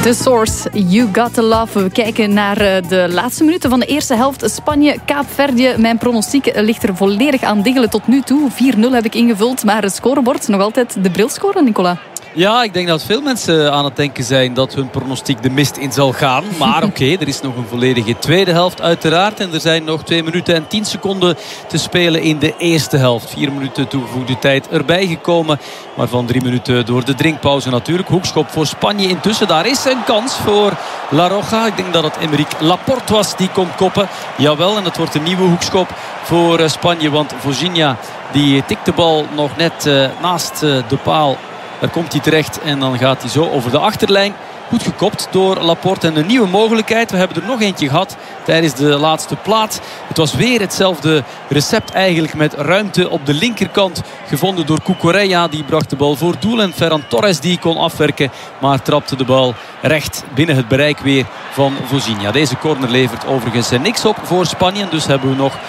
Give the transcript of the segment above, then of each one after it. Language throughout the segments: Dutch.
The Source, You Got To Love. We kijken naar de laatste minuten van de eerste helft. Spanje, Kaapverdië. Mijn pronostiek ligt er volledig aan diggelen tot nu toe. 4-0 heb ik ingevuld, maar het scorebord nog altijd de bril scoren, Nicola. Ja, ik denk dat veel mensen aan het denken zijn dat hun pronostiek de mist in zal gaan. Maar oké, er is nog een volledige tweede helft uiteraard. En er zijn nog 2 minuten en 10 seconden te spelen in de eerste helft. 4 minuten toegevoegde tijd erbij gekomen. Maar van 3 minuten door de drinkpauze natuurlijk. Hoekschop voor Spanje intussen. Daar is een kans voor La Roja. Ik denk dat het Aymeric Laporte was die kon koppen. Jawel, en het wordt een nieuwe hoekschop voor Spanje. Want Vozinha die tikt de bal nog net naast de paal. Daar komt hij terecht en dan gaat hij zo over de achterlijn. Goed gekopt door Laporte en een nieuwe mogelijkheid. We hebben er nog eentje gehad tijdens de laatste plaat. Het was weer hetzelfde recept eigenlijk met ruimte op de linkerkant. Gevonden door Cucurella. Die bracht de bal voor doel. En Ferran Torres die kon afwerken. Maar trapte de bal recht binnen het bereik weer van Vozinha. Deze corner levert overigens niks op voor Spanje. Dus hebben we nog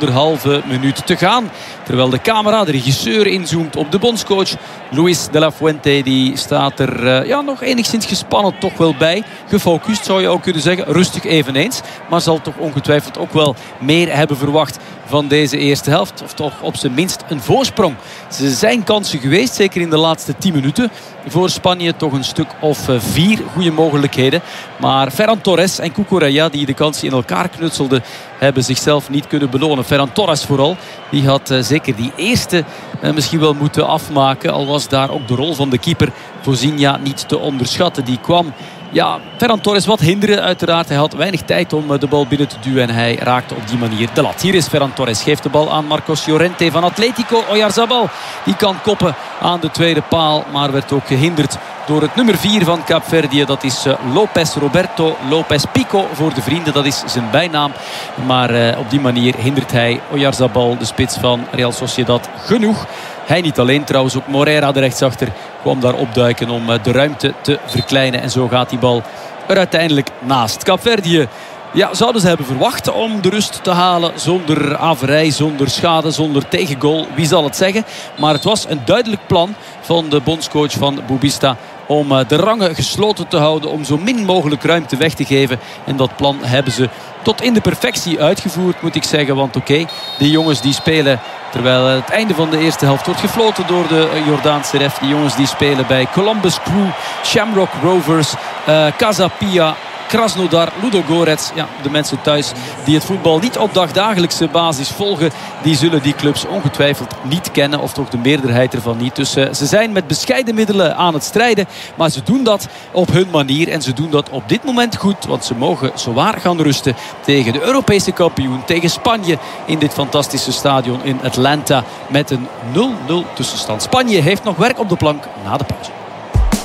1,5 minuut te gaan. Terwijl de camera, de regisseur, inzoomt op de bondscoach. Luis de la Fuente die staat er nog enigszins gespannen toch wel bij. Gefocust zou je ook kunnen zeggen. Rustig eveneens. Maar zal toch ongetwijfeld ook wel meer hebben verwacht van deze eerste helft. Of toch op zijn minst een voorsprong. Ze zijn kansen geweest, zeker in de laatste 10 minuten. Voor Spanje toch een stuk of 4 goede mogelijkheden. Maar Ferran Torres en Cucurella, die de kansen in elkaar knutselden, hebben zichzelf niet kunnen belonen. Ferran Torres vooral, die had zeker die eerste misschien wel moeten afmaken. Al was daar ook de rol van de keeper Vozinha niet te onderschatten. Die kwam Ferran Torres wat hinderen uiteraard. Hij had weinig tijd om de bal binnen te duwen en hij raakte op die manier de lat. Hier is Ferran Torres, geeft de bal aan Marcos Llorente van Atletico. Oyarzabal, die kan koppen aan de tweede paal, maar werd ook gehinderd door het nummer 4 van Kaapverdië. Dat is Lopez, Roberto Lopez Pico voor de vrienden. Dat is zijn bijnaam. Maar op die manier hindert hij Oyarzabal, de spits van Real Sociedad, genoeg. Hij niet alleen trouwens, ook Moreira de rechtsachter kwam daar opduiken om de ruimte te verkleinen. En zo gaat die bal er uiteindelijk naast. Kaapverdië, zouden ze hebben verwacht om de rust te halen zonder averij, zonder schade, zonder tegengoal. Wie zal het zeggen? Maar het was een duidelijk plan van de bondscoach van Boubista om de rangen gesloten te houden, om zo min mogelijk ruimte weg te geven. En dat plan hebben ze tot in de perfectie uitgevoerd, moet ik zeggen. Want die jongens die spelen, terwijl het einde van de eerste helft wordt gefloten door de Jordaanse ref. Die jongens die spelen bij Columbus Crew, Shamrock Rovers, Casa Pia, Krasnodar, Ludogorets. De mensen thuis die het voetbal niet op dagdagelijkse basis volgen, die zullen die clubs ongetwijfeld niet kennen. Of toch de meerderheid ervan niet. Dus ze zijn met bescheiden middelen aan het strijden. Maar ze doen dat op hun manier. En ze doen dat op dit moment goed. Want ze mogen zowaar gaan rusten tegen de Europese kampioen. Tegen Spanje in dit fantastische stadion in Atlanta. Met een 0-0 tussenstand. Spanje heeft nog werk op de plank na de pauze.